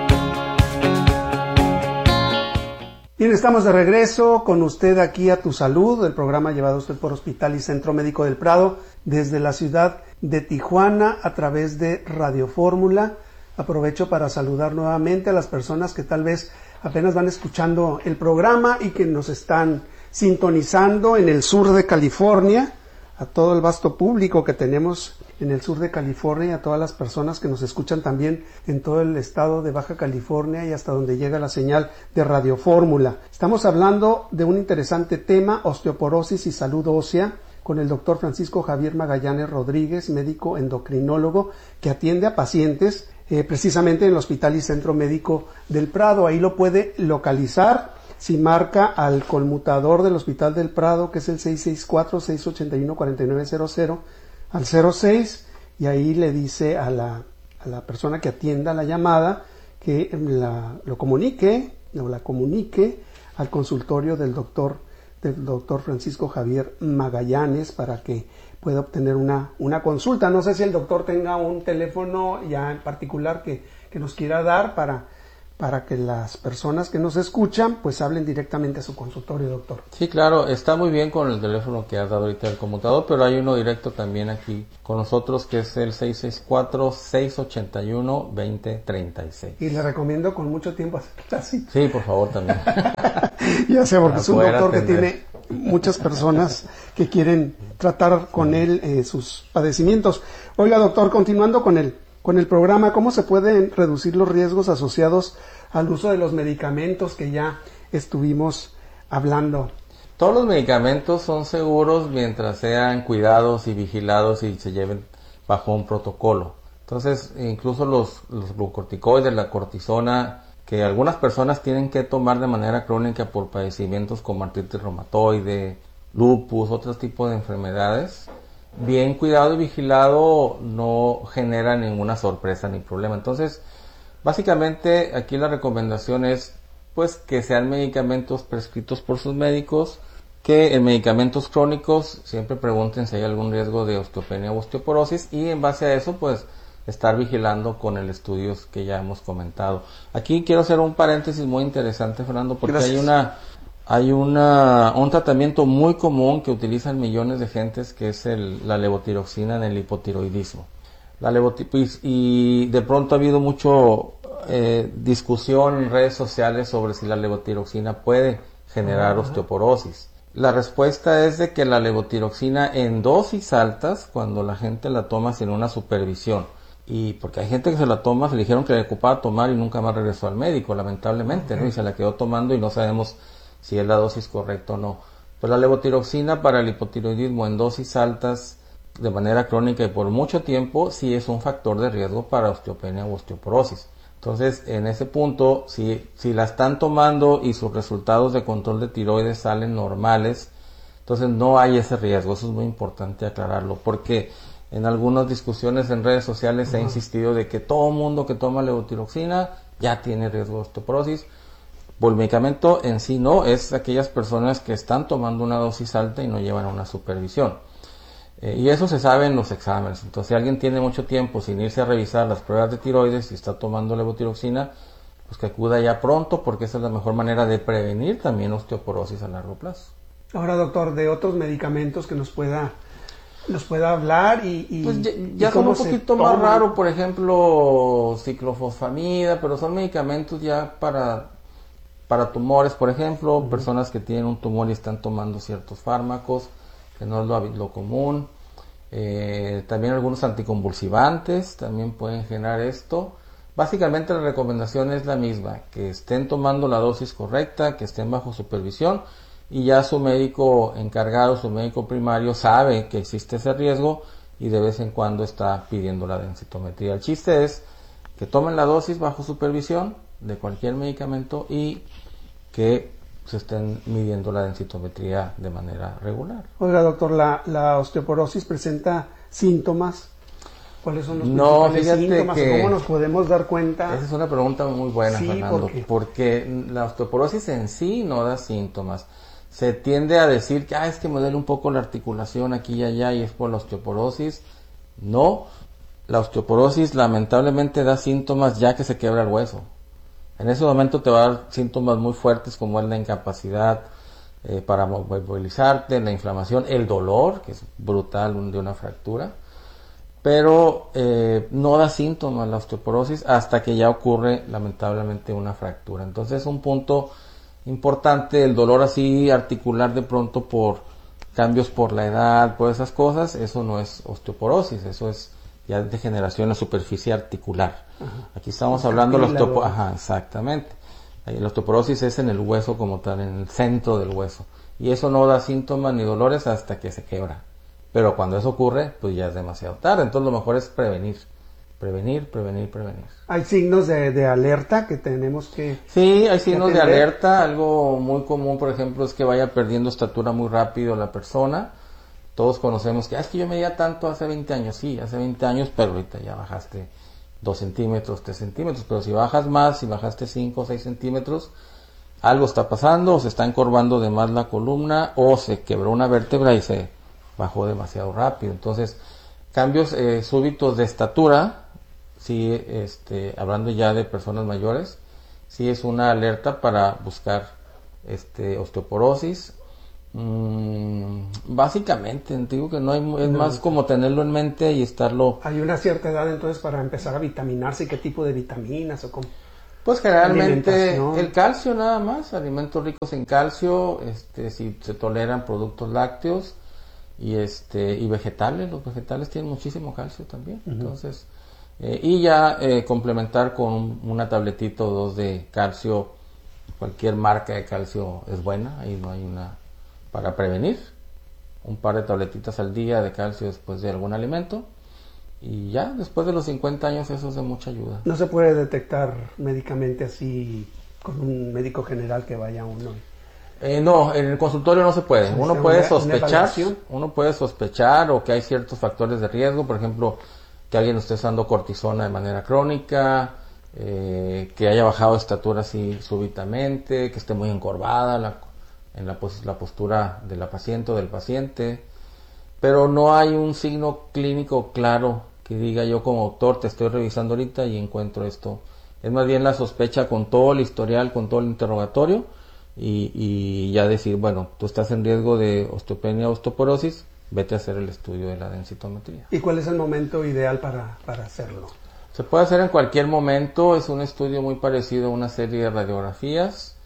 Bien, estamos de regreso con usted aquí a Tu Salud, el programa llevado a usted por Hospital y Centro Médico del Prado desde la ciudad de Tijuana a través de Radio Fórmula. Aprovecho para saludar nuevamente a las personas que tal vez apenas van escuchando el programa y que nos están sintonizando en el sur de California, a todo el vasto público que tenemos en el sur de California y a todas las personas que nos escuchan también en todo el estado de Baja California y hasta donde llega la señal de Radio Fórmula. Estamos hablando de un interesante tema, osteoporosis y salud ósea, con el doctor Francisco Javier Magallanes Rodríguez, médico endocrinólogo que atiende a pacientes precisamente en el Hospital y Centro Médico del Prado. Ahí lo puede localizar si marca al conmutador del Hospital del Prado, que es el 664-681-4900, al 06, y ahí le dice a la persona que atienda la llamada que lo comunique o la comunique al consultorio del doctor Francisco Javier Magallanes para que pueda obtener una consulta. No sé si el doctor tenga un teléfono ya en particular que nos quiera dar para para que las personas que nos escuchan pues hablen directamente a su consultorio, doctor. Sí, claro, está muy bien con el teléfono que has dado ahorita del conmutador, pero hay uno directo también aquí con nosotros que es el 664-681-2036. Y le recomiendo con mucho tiempo hacerlo así. Sí, por favor, también. Ya sé, porque es un doctor que tiene muchas personas que quieren tratar con él sus padecimientos. Oiga, doctor, continuando con el programa, ¿cómo se pueden reducir los riesgos asociados al uso de los medicamentos que ya estuvimos hablando? Todos los medicamentos son seguros mientras sean cuidados y vigilados y se lleven bajo un protocolo. Entonces, incluso los glucocorticoides, la cortisona, que algunas personas tienen que tomar de manera crónica por padecimientos como artritis reumatoide, lupus, otros tipos de enfermedades, bien cuidado y vigilado no genera ninguna sorpresa ni problema. Entonces, básicamente aquí la recomendación es pues que sean medicamentos prescritos por sus médicos, que en medicamentos crónicos siempre pregunten si hay algún riesgo de osteopenia o osteoporosis y en base a eso pues estar vigilando con el estudio que ya hemos comentado. Aquí quiero hacer un paréntesis muy interesante, Fernando, porque hay un tratamiento muy común que utilizan millones de gentes que es la levotiroxina en el hipotiroidismo. Y de pronto ha habido mucho discusión en redes sociales sobre si la levotiroxina puede generar osteoporosis. La respuesta es de que la levotiroxina en dosis altas, cuando la gente la toma sin una supervisión, y porque hay gente que se la toma, se le dijeron que le ocupaba tomar y nunca más regresó al médico, lamentablemente, ¿no? Y se la quedó tomando y no sabemos si es la dosis correcta o no. Pues la levotiroxina para el hipotiroidismo en dosis altas de manera crónica y por mucho tiempo sí es un factor de riesgo para osteopenia o osteoporosis. Entonces, en ese punto, si la están tomando y sus resultados de control de tiroides salen normales, entonces no hay ese riesgo. Eso es muy importante aclararlo, porque en algunas discusiones en redes sociales se ha insistido de que todo mundo que toma levotiroxina ya tiene riesgo de osteoporosis. Por el medicamento en sí no, es aquellas personas que están tomando una dosis alta y no llevan una supervisión. Y eso se sabe en los exámenes. Entonces, si alguien tiene mucho tiempo sin irse a revisar las pruebas de tiroides y está tomando levotiroxina, pues que acuda ya pronto, porque esa es la mejor manera de prevenir también osteoporosis a largo plazo. Ahora, doctor, de otros medicamentos que nos pueda hablar y pues ya son un poquito más raro, por ejemplo, ciclofosfamida, pero son medicamentos ya para tumores, por ejemplo, personas que tienen un tumor y están tomando ciertos fármacos, que no es lo común. También algunos anticonvulsivantes también pueden generar esto. Básicamente la recomendación es la misma, que estén tomando la dosis correcta, que estén bajo supervisión y ya su médico encargado, su médico primario sabe que existe ese riesgo y de vez en cuando está pidiendo la densitometría. El chiste es que tomen la dosis bajo supervisión de cualquier medicamento y que se estén midiendo la densitometría de manera regular. Oiga, doctor, ¿la osteoporosis presenta síntomas? ¿Cuáles son los principales síntomas? ¿Cómo nos podemos dar cuenta? Esa es una pregunta muy buena, Fernando, porque la osteoporosis en sí no da síntomas. Se tiende a decir que es que me duele un poco la articulación aquí y allá y es por la osteoporosis. No, la osteoporosis lamentablemente da síntomas ya que se quiebra el hueso. En ese momento te va a dar síntomas muy fuertes como es la incapacidad para movilizarte, la inflamación, el dolor, que es brutal de una fractura, pero no da síntomas la osteoporosis hasta que ya ocurre lamentablemente una fractura. Entonces un punto importante, el dolor así articular de pronto por cambios por la edad, por esas cosas, eso no es osteoporosis, eso es ya degeneración en la superficie articular. Aquí estamos hablando de la osteoporosis. Exactamente. La osteoporosis es en el hueso como tal, en el centro del hueso. Y eso no da síntomas ni dolores hasta que se quebra. Pero cuando eso ocurre, pues ya es demasiado tarde. Entonces lo mejor es prevenir. Prevenir. ¿Hay signos de alerta que tenemos que Sí, hay signos de alerta. Algo muy común, por ejemplo, es que vaya perdiendo estatura muy rápido la persona. Todos conocemos que es que yo medía tanto hace 20 años. Sí, hace 20 años, pero ahorita ya bajaste 2 centímetros, 3 centímetros. Pero si bajas más, si bajaste 5 o 6 centímetros, algo está pasando, o se está encorvando de más la columna, o se quebró una vértebra y se bajó demasiado rápido. Entonces, cambios súbitos de estatura, sí, hablando ya de personas mayores, sí es una alerta para buscar osteoporosis. Básicamente, digo que no hay, es más como tenerlo en mente y estarlo. ¿Hay una cierta edad entonces para empezar a vitaminarse? ¿Qué tipo de vitaminas o cómo? Pues generalmente el calcio nada más, alimentos ricos en calcio, si se toleran productos lácteos y vegetales, los vegetales tienen muchísimo calcio también, entonces y ya complementar con una tabletita o dos de calcio, cualquier marca de calcio es buena, ahí no hay una para prevenir, un par de tabletitas al día de calcio después de algún alimento. Y ya, después de los 50 años eso es de mucha ayuda. ¿No se puede detectar médicamente así con un médico general que vaya uno? No, en el consultorio no se puede. Uno puede sospechar o que hay ciertos factores de riesgo, por ejemplo, que alguien esté usando cortisona de manera crónica, que haya bajado de estatura así súbitamente, que esté muy encorvada en la postura de la paciente o del paciente, pero no hay un signo clínico claro que diga yo como doctor te estoy revisando ahorita y encuentro esto. Es más bien la sospecha con todo el historial, con todo el interrogatorio y ya decir, bueno, tú estás en riesgo de osteopenia o osteoporosis, vete a hacer el estudio de la densitometría. ¿Y cuál es el momento ideal para hacerlo? Se puede hacer en cualquier momento, es un estudio muy parecido a una serie de radiografías,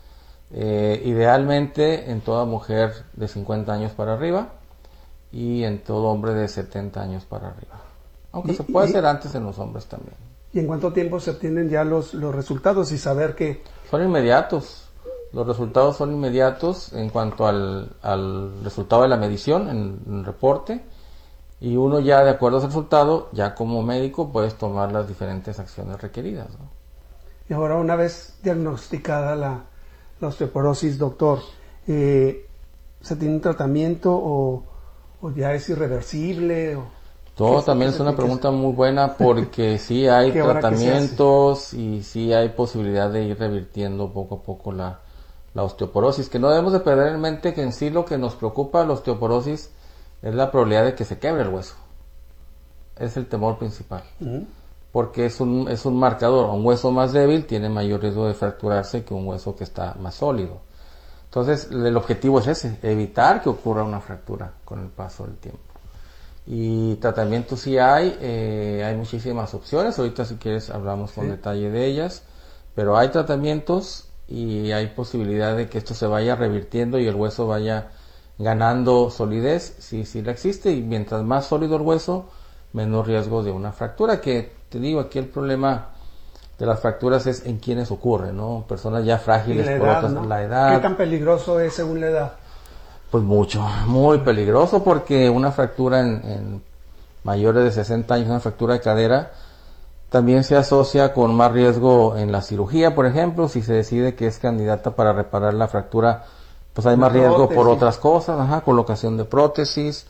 idealmente en toda mujer de 50 años para arriba y en todo hombre de 70 años para arriba. Aunque se puede hacer antes en los hombres también. ¿Y en cuánto tiempo se obtienen ya los resultados y saber que...? Son inmediatos. Los resultados son inmediatos en cuanto al resultado de la medición, en el reporte. Y uno ya, de acuerdo al resultado, ya como médico puedes tomar las diferentes acciones requeridas, ¿no? Y ahora, una vez diagnosticada la osteoporosis, doctor, ¿se tiene un tratamiento o ya es irreversible? Todo también es una pregunta muy buena porque sí hay tratamientos y sí hay posibilidad de ir revirtiendo poco a poco la osteoporosis, que no debemos de perder en mente que en sí lo que nos preocupa la osteoporosis es la probabilidad de que se quebre el hueso. Es el temor principal. Porque es un marcador. Un hueso más débil tiene mayor riesgo de fracturarse que un hueso que está más sólido. Entonces el objetivo es ese, evitar que ocurra una fractura con el paso del tiempo. Y tratamientos sí hay muchísimas opciones, ahorita si quieres hablamos con detalle de ellas, pero hay tratamientos y hay posibilidad de que esto se vaya revirtiendo y el hueso vaya ganando solidez, sí la existe, y mientras más sólido el hueso, menor riesgo de una fractura, que te digo, aquí el problema de las fracturas es en quienes ocurre, ¿no? Personas ya frágiles la edad, por otras, ¿no? La edad. ¿Qué tan peligroso es según la edad? Pues mucho, muy peligroso, porque una fractura en mayores de 60 años, una fractura de cadera, también se asocia con más riesgo en la cirugía, por ejemplo, si se decide que es candidata para reparar la fractura, pues hay más riesgo por otras cosas, colocación de prótesis,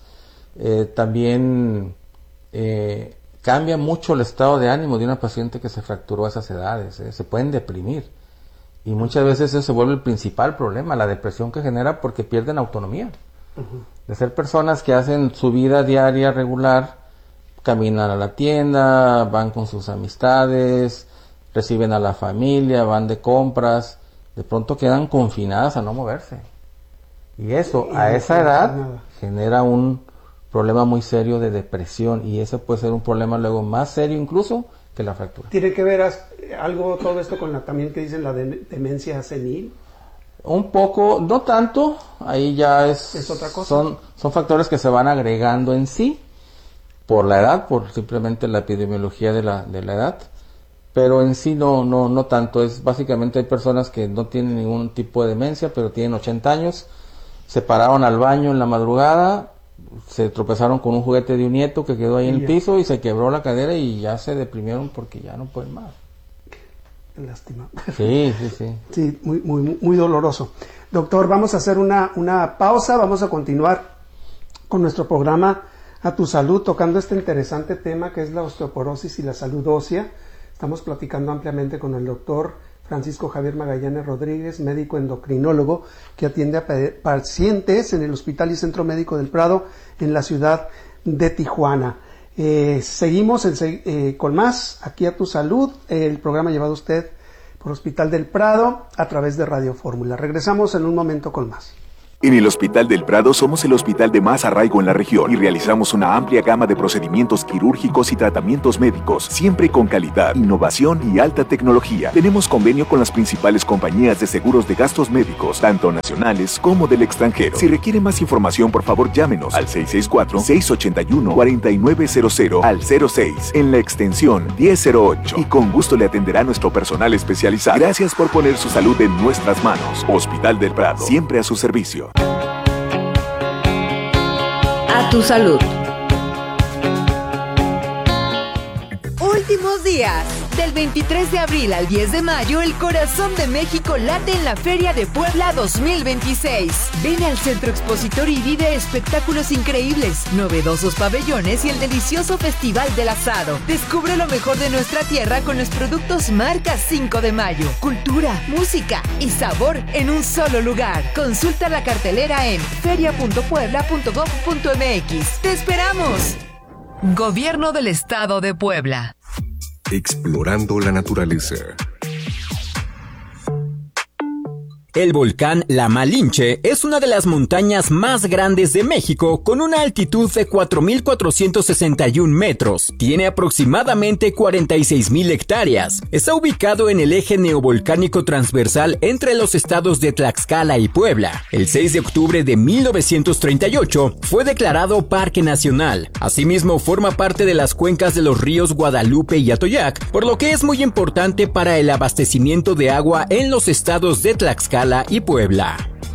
también cambia mucho el estado de ánimo de una paciente que se fracturó a esas edades, se pueden deprimir. Y muchas veces eso se vuelve el principal problema, la depresión que genera porque pierden autonomía. De ser personas que hacen su vida diaria regular, caminan a la tienda, van con sus amistades, reciben a la familia, van de compras, de pronto quedan confinadas a no moverse. Y eso, a esa edad, genera un problema muy serio de depresión, y ese puede ser un problema luego más serio incluso que la fractura. ¿Tiene que ver algo todo esto con también que dicen la demencia senil? Un poco, no tanto, ahí ya es otra cosa. Son factores que se van agregando en sí por la edad, por simplemente la epidemiología de la edad, pero en sí no tanto. Es básicamente hay personas que no tienen ningún tipo de demencia, pero tienen 80 años, se pararon al baño en la madrugada, se tropezaron con un juguete de un nieto que quedó ahí en el piso y se quebró la cadera y ya se deprimieron porque ya no pueden más. Qué lástima. Sí. Sí, muy doloroso. Doctor, vamos a hacer una pausa, vamos a continuar con nuestro programa A Tu Salud, tocando este interesante tema que es la osteoporosis y la salud ósea. Estamos platicando ampliamente con el doctor Francisco Javier Magallanes Rodríguez, médico endocrinólogo que atiende a pacientes en el Hospital y Centro Médico del Prado en la ciudad de Tijuana. Seguimos con más aquí A Tu Salud, el programa llevado a usted por Hospital del Prado a través de Radio Fórmula. Regresamos en un momento con más. En el Hospital del Prado somos el hospital de más arraigo en la región y realizamos una amplia gama de procedimientos quirúrgicos y tratamientos médicos, siempre con calidad, innovación y alta tecnología. Tenemos convenio con las principales compañías de seguros de gastos médicos, tanto nacionales como del extranjero. Si requiere más información, por favor llámenos al 664-681-4900, al 06, en la extensión 1008, y con gusto le atenderá nuestro personal especializado. Gracias por poner su salud en nuestras manos. Hospital del Prado, siempre a su servicio. A tu salud. Últimos días. Del 23 de abril al 10 de mayo, el corazón de México late en la Feria de Puebla 2026. Ven al Centro Expositor y vive espectáculos increíbles, novedosos pabellones y el delicioso Festival del Asado. Descubre lo mejor de nuestra tierra con los productos marca 5 de mayo. Cultura, música y sabor en un solo lugar. Consulta la cartelera en feria.puebla.gov.mx. ¡Te esperamos! Gobierno del Estado de Puebla. Explorando la naturaleza. El volcán La Malinche es una de las montañas más grandes de México, con una altitud de 4.461 metros. Tiene aproximadamente 46.000 hectáreas. Está ubicado en el eje neovolcánico transversal entre los estados de Tlaxcala y Puebla. El 6 de octubre de 1938 fue declarado Parque Nacional. Asimismo, forma parte de las cuencas de los ríos Guadalupe y Atoyac, por lo que es muy importante para el abastecimiento de agua en los estados de Tlaxcala y Puebla.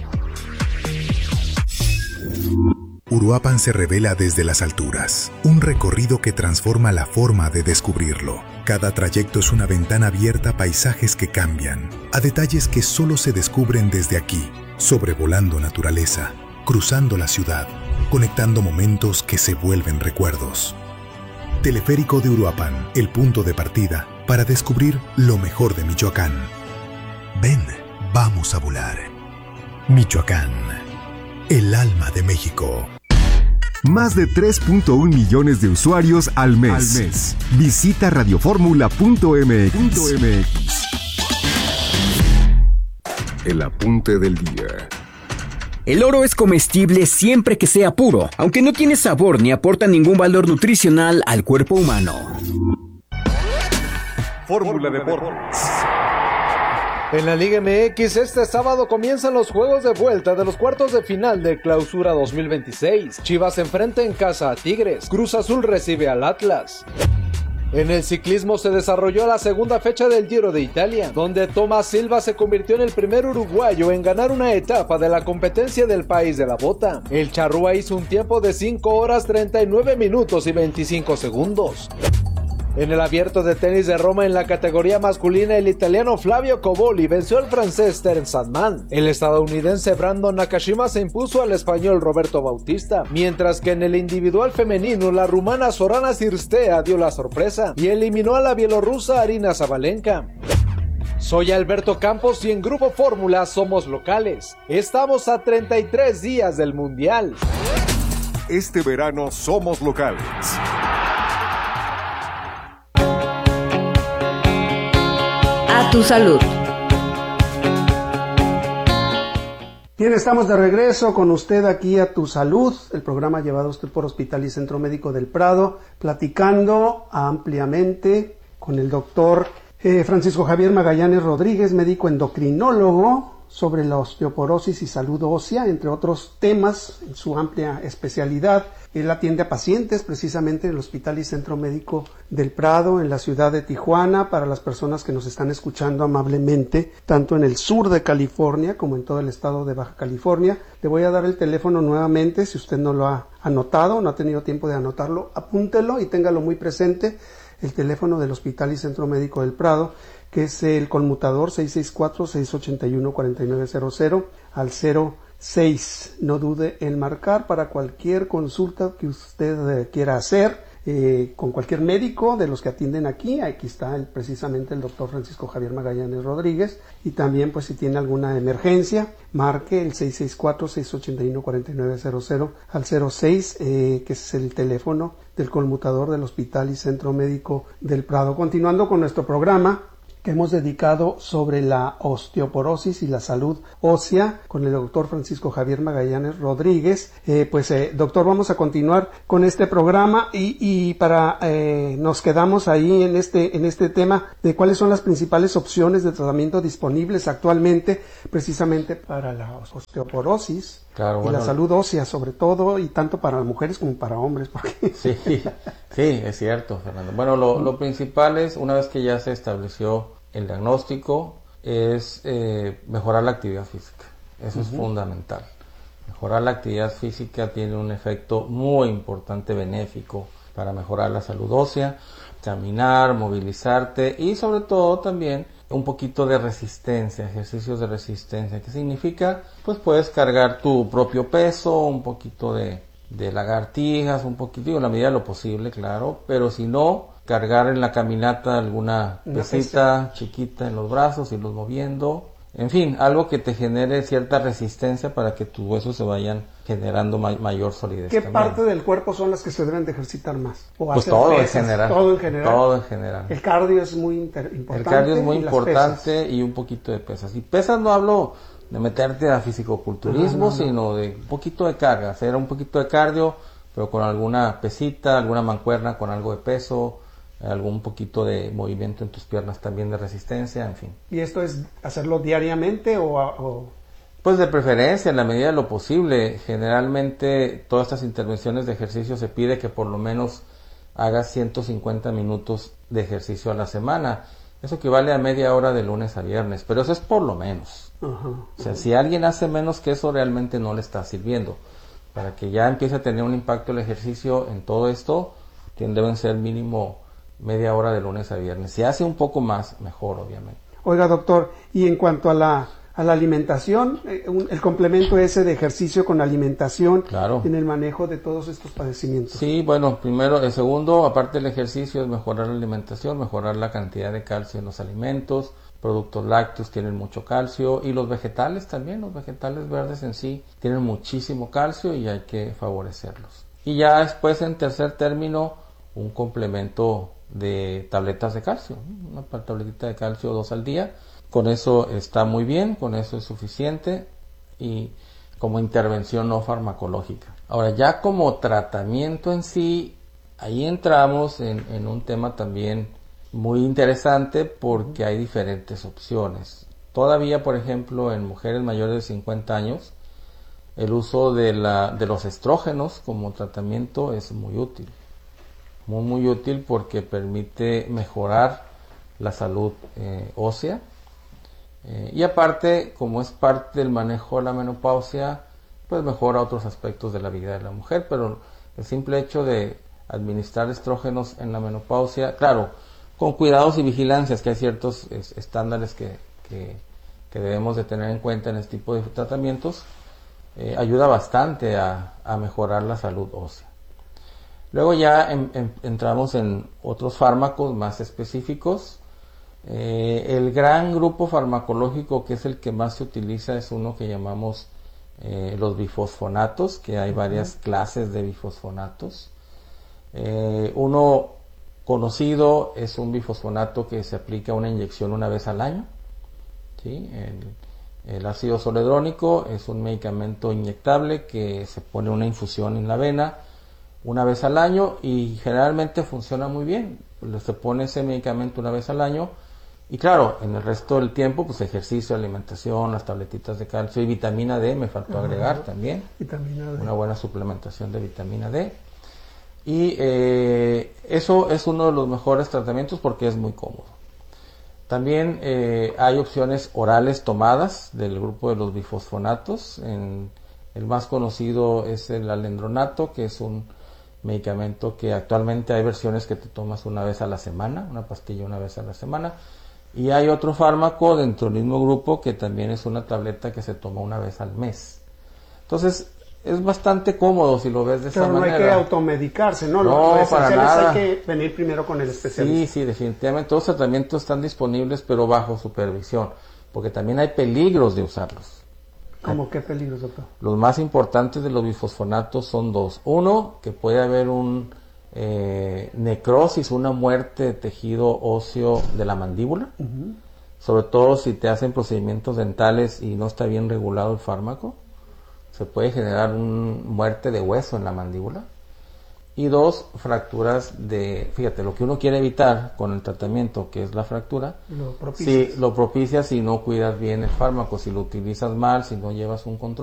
Uruapan se revela desde las alturas, un recorrido que transforma la forma de descubrirlo. Cada trayecto es una ventana abierta a paisajes que cambian, a detalles que solo se descubren desde aquí, sobrevolando naturaleza, cruzando la ciudad, conectando momentos que se vuelven recuerdos. Teleférico de Uruapan, el punto de partida para descubrir lo mejor de Michoacán. Ven, vamos a volar. Michoacán, el alma de México. Más de 3.1 millones de usuarios al mes. Visita radioformula.mx. El apunte del día. El oro es comestible siempre que sea puro, aunque no tiene sabor ni aporta ningún valor nutricional al cuerpo humano. Fórmula Deportes. En la Liga MX este sábado comienzan los juegos de vuelta de los cuartos de final de Clausura 2026. Chivas se enfrenta en casa a Tigres, Cruz Azul recibe al Atlas. En el ciclismo se desarrolló la segunda fecha del Giro de Italia, donde Tomás Silva se convirtió en el primer uruguayo en ganar una etapa de la competencia del país de la bota. El charrúa hizo un tiempo de 5 horas 39 minutos y 25 segundos. En el abierto de tenis de Roma en la categoría masculina, el italiano Flavio Coboli venció al francés Terence Sandman. El estadounidense Brandon Nakashima se impuso al español Roberto Bautista, mientras que en el individual femenino la rumana Sorana Cirstea dio la sorpresa y eliminó a la bielorrusa Arina Zabalenka. Soy Alberto Campos y en Grupo Fórmula somos locales. Estamos a 33 días del Mundial. Este verano somos locales. A tu salud. Bien, estamos de regreso con usted aquí a Tu Salud, el programa llevado a usted por Hospital y Centro Médico del Prado, platicando ampliamente con el doctor Francisco Javier Magallanes Rodríguez, médico endocrinólogo, sobre la osteoporosis y salud ósea, entre otros temas en su amplia especialidad. Él atiende a pacientes precisamente en el Hospital y Centro Médico del Prado, en la ciudad de Tijuana, para las personas que nos están escuchando amablemente, tanto en el sur de California como en todo el estado de Baja California. Le voy a dar el teléfono nuevamente, si usted no lo ha anotado, no ha tenido tiempo de anotarlo, apúntelo y téngalo muy presente. El teléfono del Hospital y Centro Médico del Prado, que es el conmutador 664-681-4900 al 06. No dude en marcar para cualquier consulta que usted quiera hacer con cualquier médico de los que atienden aquí. Aquí está precisamente el doctor Francisco Javier Magallanes Rodríguez. Y también, pues, si tiene alguna emergencia, marque el 664-681-4900 al 06, que es el teléfono del conmutador del Hospital y Centro Médico del Prado. Continuando con nuestro programa, que hemos dedicado sobre la osteoporosis y la salud ósea con el doctor Francisco Javier Magallanes Rodríguez. Doctor, vamos a continuar con este programa y nos quedamos ahí en este tema de cuáles son las principales opciones de tratamiento disponibles actualmente precisamente para la osteoporosis. Claro, y la salud ósea sobre todo, y tanto para mujeres como para hombres. Porque... Sí, es cierto, Fernando. Bueno, lo principal es, una vez que ya se estableció el diagnóstico, es mejorar la actividad física. Eso es fundamental. Mejorar la actividad física tiene un efecto muy importante, benéfico, para mejorar la salud ósea, caminar, movilizarte y sobre todo también un poquito de resistencia, ejercicios de resistencia. ¿Qué significa? Pues puedes cargar tu propio peso, un poquito de lagartijas, un poquito, en la medida de lo posible, claro, pero si no, cargar en la caminata alguna pesita chiquita en los brazos, irlos moviendo. En fin, algo que te genere cierta resistencia para que tus huesos se vayan generando mayor solidez. ¿Qué también. parte del cuerpo son las que se deben de ejercitar más? Pues todo en general. Todo en general. Todo en general. El cardio es muy importante. El cardio es muy importante y un poquito de pesas. Y pesas no hablo de meterte a fisicoculturismo, sino de un poquito de carga. Hacer un poquito de cardio, pero con alguna pesita, alguna mancuerna con algo de peso, algún poquito de movimiento en tus piernas también de resistencia, en fin. ¿Y esto es hacerlo diariamente o...? Pues de preferencia, en la medida de lo posible. Generalmente todas estas intervenciones de ejercicio se pide que por lo menos hagas 150 minutos de ejercicio a la semana. Eso equivale a media hora de lunes a viernes, pero eso es por lo menos. O sea, si alguien hace menos que eso, realmente no le está sirviendo. Para que ya empiece a tener un impacto el ejercicio en todo esto, deben ser mínimo media hora de lunes a viernes. Si hace un poco más, mejor, obviamente. Oiga, doctor, y en cuanto a la alimentación, el complemento ese de ejercicio con alimentación, claro, en el manejo de todos estos padecimientos. Sí, bueno, primero, el segundo, aparte del ejercicio, es mejorar la alimentación, mejorar la cantidad de calcio en los alimentos. Productos lácteos tienen mucho calcio, y los vegetales también, los vegetales verdes en sí tienen muchísimo calcio y hay que favorecerlos. Y ya después, en tercer término, un complemento de tabletas de calcio, una tabletita de calcio 2 al día. Con eso está muy bien, con eso es suficiente, y como intervención no farmacológica. Ahora, ya como tratamiento en sí, ahí entramos en un tema también muy interesante, porque hay diferentes opciones. Todavía, por ejemplo, en mujeres mayores de 50 años, el uso de los estrógenos como tratamiento es muy útil. Muy útil, porque permite mejorar la salud ósea. Y aparte, como es parte del manejo de la menopausia, pues mejora otros aspectos de la vida de la mujer. Pero el simple hecho de administrar estrógenos en la menopausia, claro, con cuidados y vigilancias, que hay ciertos estándares que debemos de tener en cuenta en este tipo de tratamientos, ayuda bastante a mejorar la salud ósea. Luego ya entramos en otros fármacos más específicos. El gran grupo farmacológico, que es el que más se utiliza, es uno que llamamos los bifosfonatos, que hay varias clases de bifosfonatos. Uno conocido es un bifosfonato que se aplica una inyección una vez al año. ¿Sí? El ácido zoledrónico es un medicamento inyectable que se pone una infusión en la vena una vez al año, y generalmente funciona muy bien. Se pone ese medicamento una vez al año, y claro, en el resto del tiempo, pues ejercicio, alimentación, las tabletitas de calcio y vitamina D, me faltó agregar también. Vitamina D. Una buena suplementación de vitamina D. Y eso es uno de los mejores tratamientos porque es muy cómodo. También hay opciones orales tomadas del grupo de los bifosfonatos. El más conocido es el alendronato, que es un medicamento que actualmente hay versiones que te tomas una vez a la semana, una pastilla una vez a la semana. Y hay otro fármaco dentro del mismo grupo que también es una tableta que se toma una vez al mes. Entonces, es bastante cómodo si lo ves de esa manera. Pero no hay que automedicarse, ¿no? No, lo para nada. Hay que venir primero con el especialista. Sí, definitivamente. Todos los tratamientos están disponibles, pero bajo supervisión, porque también hay peligros de usarlos. ¿Cómo qué peligros, doctor? Los más importantes de los bifosfonatos son dos. Uno, que puede haber un necrosis, una muerte de tejido óseo de la mandíbula, sobre todo si te hacen procedimientos dentales y no está bien regulado el fármaco, se puede generar una muerte de hueso en la mandíbula. Y 2, fracturas fíjate, lo que uno quiere evitar con el tratamiento, que es la fractura, lo propicia si no cuidas bien el fármaco, si lo utilizas mal, si no llevas un control.